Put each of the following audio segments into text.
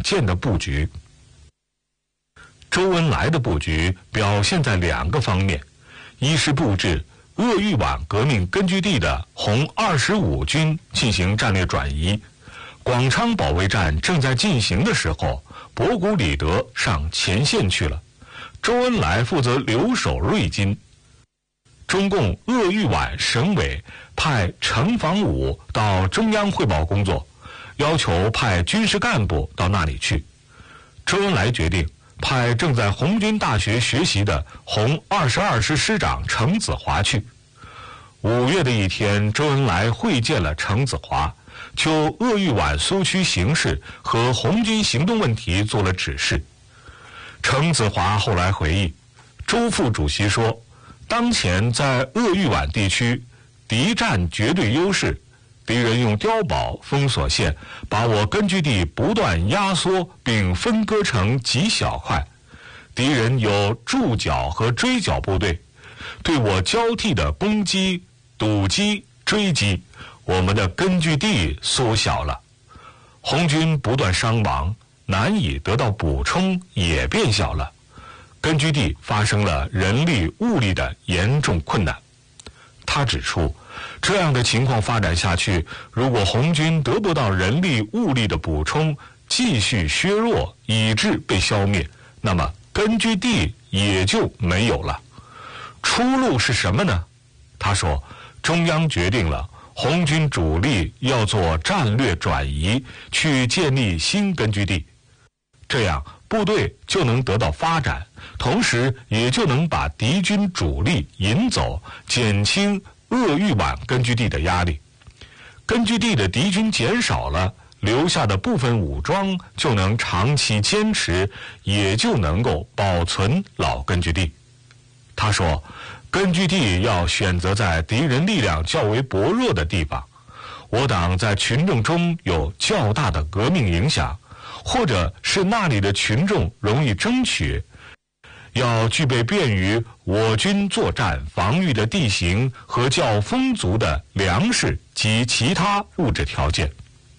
见的布局。周恩来的布局表现在2个方面，一是布置鄂豫皖革命根据地的红25军进行战略转移，广昌保卫战正在进行的时候，博古李德上前线去了，周恩来负责留守瑞金。中共鄂豫皖省委派程防武到中央汇报工作，要求派军事干部到那里去。周恩来决定派正在红军大学学习的红22师师长程子华去。5月的一天，周恩来会见了程子华，就鄂豫皖苏区形势和红军行动问题做了指示。程子华后来回忆，周副主席说，当前在鄂豫皖地区，敌占绝对优势，敌人用碉堡封锁线，把我根据地不断压缩并分割成极小块，敌人有驻剿和追剿部队，对我交替的攻击、堵击、追击，我们的根据地缩小了，红军不断伤亡，难以得到补充也变小了，根据地发生了人力物力的严重困难。他指出，这样的情况发展下去，如果红军得不到人力物力的补充，继续削弱以致被消灭，那么根据地也就没有了。出路是什么呢？他说，中央决定了红军主力要做战略转移，去建立新根据地，这样部队就能得到发展，同时也就能把敌军主力引走，减轻鄂豫皖根据地的压力。根据地的敌军减少了，留下的部分武装就能长期坚持，也就能够保存老根据地。他说，根据地要选择在敌人力量较为薄弱的地方，我党在群众中有较大的革命影响，或者是那里的群众容易争取，要具备便于我军作战防御的地形和较丰足的粮食及其他物质条件。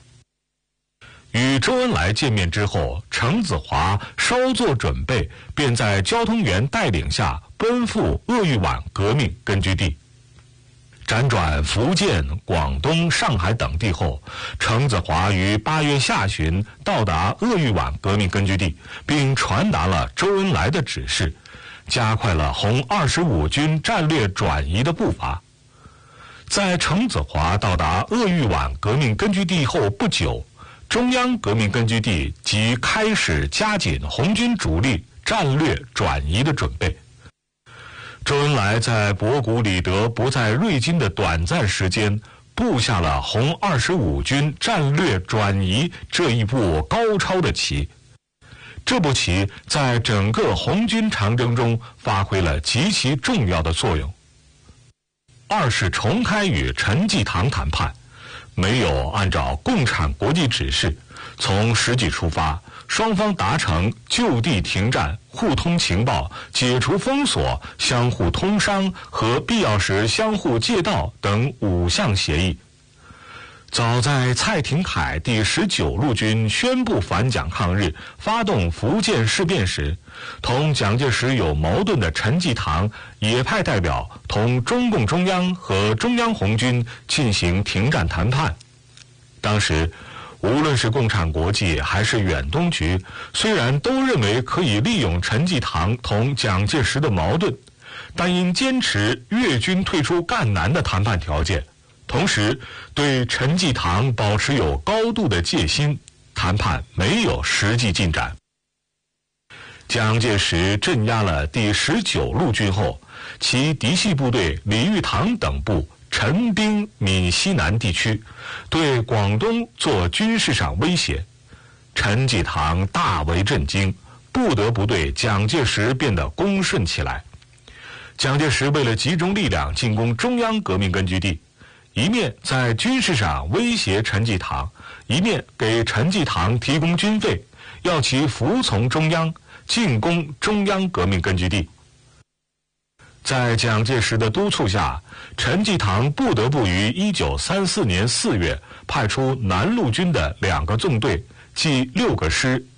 与周恩来见面之后，程子华稍作准备，便在交通员带领下奔赴鄂豫皖革命根据地。辗转福建、广东、上海等地后，程子华于8月下旬到达鄂豫皖革命根据地，并传达了周恩来的指示，加快了红25军战略转移的步伐。在程子华到达鄂豫皖革命根据地后不久，中央革命根据地即开始加紧红军主力战略转移的准备。周恩来在博古李德不在瑞金的短暂时间，布下了红25军战略转移这一步高超的棋。这步棋在整个红军长征中发挥了极其重要的作用。二是重开与陈济棠谈判，没有按照共产国际指示，从实际出发，双方达成就地停战、互通情报、解除封锁、相互通商和必要时相互借道等5项协议。早在蔡廷锴第19路军宣布反蒋抗日、发动福建事变时，同蒋介石有矛盾的陈济棠也派代表同中共中央和中央红军进行停战谈判。当时无论是共产国际还是远东局，虽然都认为可以利用陈济棠同蒋介石的矛盾，但因坚持粤军退出赣南的谈判条件，同时对陈济棠保持有高度的戒心，谈判没有实际进展。蒋介石镇压了第19路军后，其嫡系部队李玉堂等部陈兵闽西南地区，对广东做军事上威胁。陈济棠大为震惊，不得不对蒋介石变得恭顺起来。蒋介石为了集中力量进攻中央革命根据地，一面在军事上威胁陈济棠，一面给陈济棠提供军费，要其服从中央，进攻中央革命根据地。在蒋介石的督促下，陈济棠不得不于1934年4月派出南路军的2个纵队，即6个师、